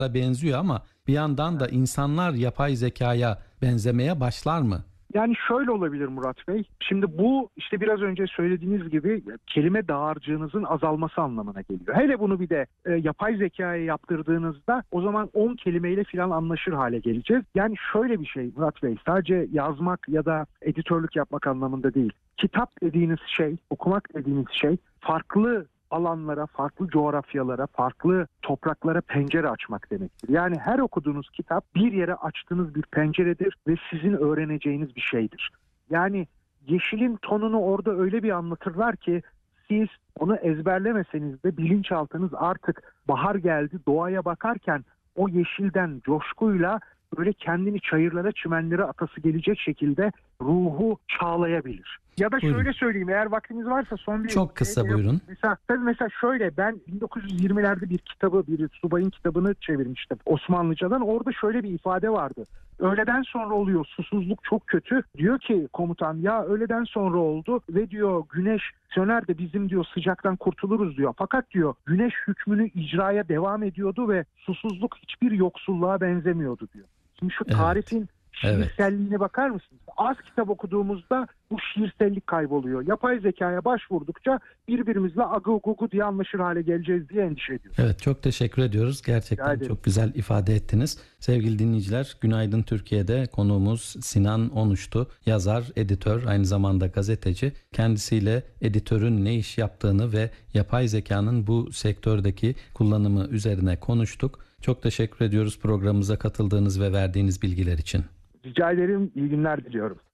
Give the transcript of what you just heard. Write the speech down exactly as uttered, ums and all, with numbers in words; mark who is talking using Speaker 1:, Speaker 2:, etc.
Speaker 1: da benziyor ama bir yandan da insanlar yapay zekaya benzemeye başlar mı?
Speaker 2: Yani şöyle olabilir Murat Bey. Şimdi bu işte biraz önce söylediğiniz gibi kelime dağarcığınızın azalması anlamına geliyor. Hele bunu bir de e, yapay zekaya yaptırdığınızda o zaman on kelimeyle filan anlaşır hale geleceğiz. Yani şöyle bir şey Murat Bey, sadece yazmak ya da editörlük yapmak anlamında değil. Kitap dediğiniz şey, okumak dediğiniz şey farklı alanlara, farklı coğrafyalara, farklı topraklara pencere açmak demektir. Yani her okuduğunuz kitap bir yere açtığınız bir penceredir ve sizin öğreneceğiniz bir şeydir. Yani yeşilin tonunu orada öyle bir anlatırlar ki siz onu ezberlemeseniz de bilinçaltınız artık bahar geldi doğaya bakarken o yeşilden coşkuyla böyle kendini çayırlara, çimenlere atası gelecek şekilde ruhu çağlayabilir. Ya da
Speaker 1: Buyurun.
Speaker 2: şöyle söyleyeyim, eğer vaktiniz varsa son bir...
Speaker 1: Çok kısa,
Speaker 2: şey,
Speaker 1: buyurun.
Speaker 2: Mesela, tabii mesela şöyle, ben bin dokuz yüz yirmilerde bir kitabı, bir subayın kitabını çevirmiştim Osmanlıcadan. Orada şöyle bir ifade vardı. Öğleden sonra oluyor, susuzluk çok kötü. Diyor ki komutan, ya öğleden sonra oldu ve diyor güneş söner de bizim diyor sıcaktan kurtuluruz diyor. Fakat diyor güneş hükmünü icraya devam ediyordu ve susuzluk hiçbir yoksulluğa benzemiyordu diyor. Şimdi şu tarifin
Speaker 1: Evet.
Speaker 2: şiirselliğine bakar mısınız? Az kitap okuduğumuzda bu şiirsellik kayboluyor. Yapay zekaya başvurdukça birbirimizle agı gugu diye anlaşır hale geleceğiz diye endişe ediyoruz.
Speaker 1: Evet, çok teşekkür ediyoruz. Gerçekten çok güzel ifade ettiniz. Sevgili dinleyiciler, Günaydın Türkiye'de konuğumuz Sinan Onuş'tu. Yazar, editör, aynı zamanda gazeteci. Kendisiyle editörün ne iş yaptığını ve yapay zekanın bu sektördeki kullanımı üzerine konuştuk. Çok teşekkür ediyoruz programımıza katıldığınız ve verdiğiniz bilgiler için.
Speaker 2: Rica ederim. İyi günler diliyorum.